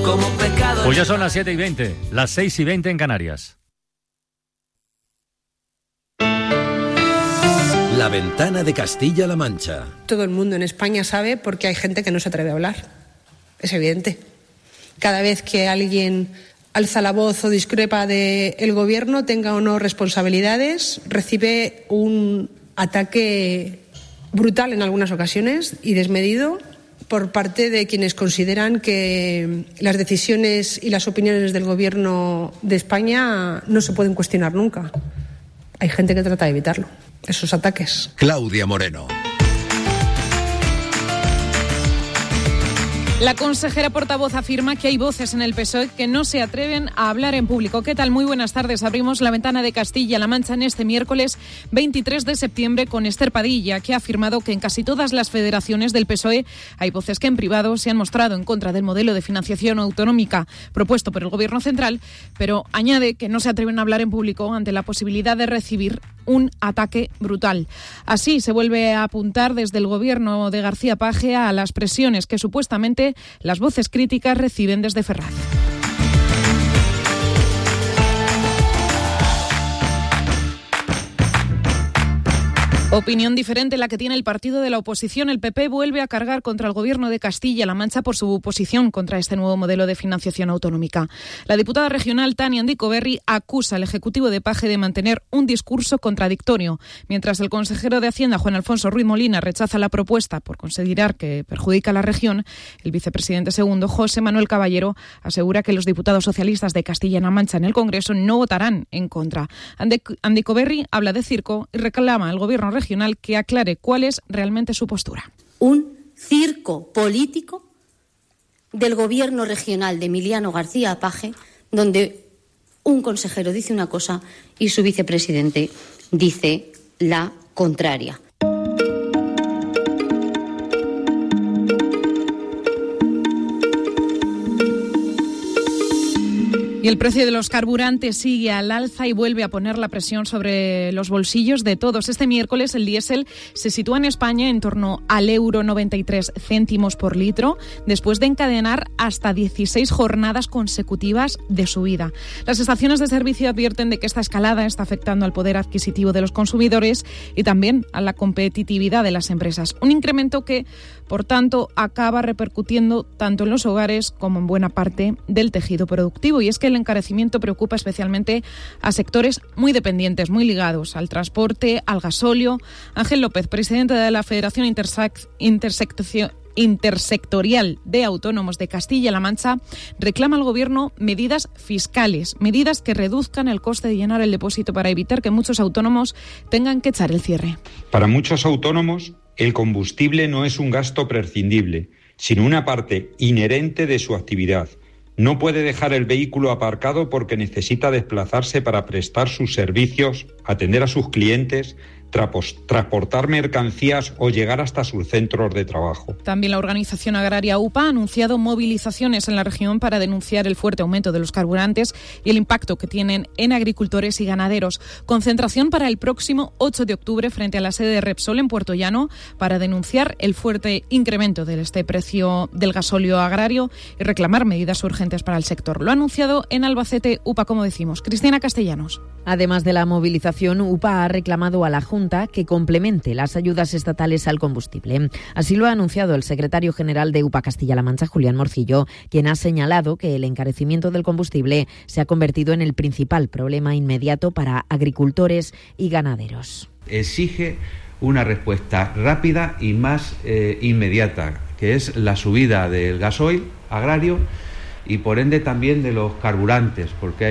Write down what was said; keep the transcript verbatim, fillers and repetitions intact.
como pecado. Pues ya son las siete y veinte, las seis y veinte en Canarias. La ventana de Castilla-La Mancha. Todo el mundo en España sabe porque hay gente que no se atreve a hablar. Es evidente. Cada vez que alguien alza la voz o discrepa del gobierno, tenga o no responsabilidades, recibe un ataque brutal en algunas ocasiones y desmedido por parte de quienes consideran que las decisiones y las opiniones del gobierno de España no se pueden cuestionar nunca. Hay gente que trata de evitarlo, esos ataques. Claudia Moreno. La consejera portavoz afirma que hay voces en el P S O E que no se atreven a hablar en público. ¿Qué tal? Muy buenas tardes. Abrimos la ventana de Castilla-La Mancha en este miércoles veintitrés de septiembre con Esther Padilla, que ha afirmado que en casi todas las federaciones del P S O E hay voces que en privado se han mostrado en contra del modelo de financiación autonómica propuesto por el Gobierno central, pero añade que no se atreven a hablar en público ante la posibilidad de recibir un ataque brutal. Así se vuelve a apuntar desde el Gobierno de García Paje a las presiones que supuestamente las voces críticas reciben desde Ferraz. Opinión diferente la que tiene el partido de la oposición. El P P vuelve a cargar contra el Gobierno de Castilla-La Mancha por su posición contra este nuevo modelo de financiación autonómica. La diputada regional Tania Andicoberri acusa al Ejecutivo de Paje de mantener un discurso contradictorio, mientras el consejero de Hacienda, Juan Alfonso Ruiz Molina, rechaza la propuesta por considerar que perjudica a la región. El vicepresidente segundo, José Manuel Caballero, asegura que los diputados socialistas de Castilla-La Mancha en el Congreso no votarán en contra. Andicoberri habla de circo y reclama al Gobierno regional que aclare cuál es realmente su postura. Un circo político del Gobierno regional de Emiliano García Paje, donde un consejero dice una cosa y su vicepresidente dice la contraria. Y el precio de los carburantes sigue al alza y vuelve a poner la presión sobre los bolsillos de todos. Este miércoles el diésel se sitúa en España en torno al euro noventa y tres céntimos por litro, después de encadenar hasta dieciséis jornadas consecutivas de subida. Las estaciones de servicio advierten de que esta escalada está afectando al poder adquisitivo de los consumidores y también a la competitividad de las empresas. Un incremento que, por tanto, acaba repercutiendo tanto en los hogares como en buena parte del tejido productivo. Y es que el encarecimiento preocupa especialmente a sectores muy dependientes, muy ligados al transporte, al gasóleo. Ángel López, presidente de la Federación Intersec- Interseccio- Intersectorial de Autónomos de Castilla-La Mancha, reclama al Gobierno medidas fiscales, medidas que reduzcan el coste de llenar el depósito para evitar que muchos autónomos tengan que echar el cierre. Para muchos autónomos, el combustible no es un gasto prescindible, sino una parte inherente de su actividad. No puede dejar el vehículo aparcado porque necesita desplazarse para prestar sus servicios, atender a sus clientes, trapos, transportar mercancías o llegar hasta sus centros de trabajo. También la organización agraria U P A ha anunciado movilizaciones en la región para denunciar el fuerte aumento de los carburantes y el impacto que tienen en agricultores y ganaderos. Concentración para el próximo ocho de octubre frente a la sede de Repsol en Puerto Llano para denunciar el fuerte incremento de este precio del gasóleo agrario y reclamar medidas urgentes para el sector. Lo ha anunciado en Albacete U P A, como decimos. Cristina Castellanos. Además de la movilización, U P A ha reclamado a la Junta que complemente las ayudas estatales al combustible. Así lo ha anunciado el secretario general de U P A Castilla-La Mancha, Julián Morcillo, quien ha señalado que el encarecimiento del combustible se ha convertido en el principal problema inmediato para agricultores y ganaderos. Exige una respuesta rápida y más eh, inmediata, que es la subida del gasoil agrario y por ende también de los carburantes, porque hay